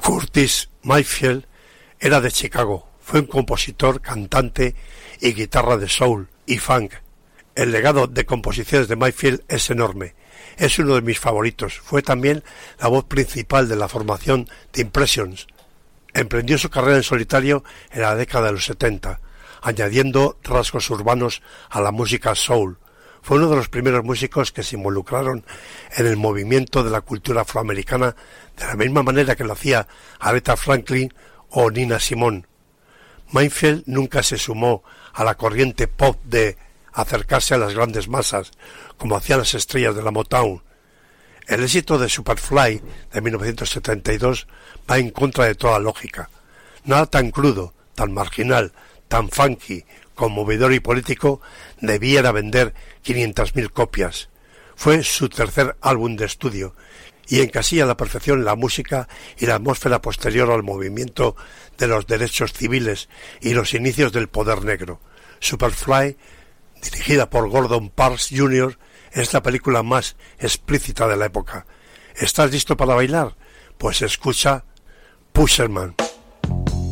Curtis Mayfield era de Chicago, fue un compositor, cantante y guitarra de soul y funk. El legado de composiciones de Mayfield es enorme, es uno de mis favoritos, fue también la voz principal de la formación The Impressions. Emprendió su carrera en solitario en la década de los 70, añadiendo rasgos urbanos a la música soul. Fue uno de los primeros músicos que se involucraron en el movimiento de la cultura afroamericana de la misma manera que lo hacía Aretha Franklin o Nina Simone. Mayfield nunca se sumó a la corriente pop de acercarse a las grandes masas, como hacían las estrellas de la Motown. El éxito de Superfly de 1972 va en contra de toda lógica. Nada tan crudo, tan marginal, tan funky, conmovedor y político debiera vender 500.000 copias. Fue su tercer álbum de estudio y encasilla a la perfección la música y la atmósfera posterior al movimiento de los derechos civiles y los inicios del poder negro. Superfly, dirigida por Gordon Parks Jr., es la película más explícita de la época. ¿Estás listo para bailar? Pues escucha Pusherman.